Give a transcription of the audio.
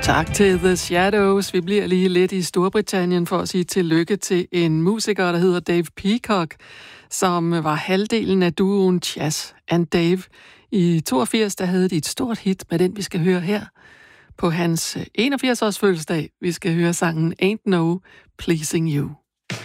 Tak til The Shadows. Vi bliver lige lidt i Storbritannien for at sige tillykke til en musiker, der hedder Dave Peacock, som var halvdelen af duoen Chas and Dave. I 82, der havde de et stort hit med den, vi skal høre her. På hans 81-års fødselsdag, vi skal høre sangen Ain't No Pleasing You.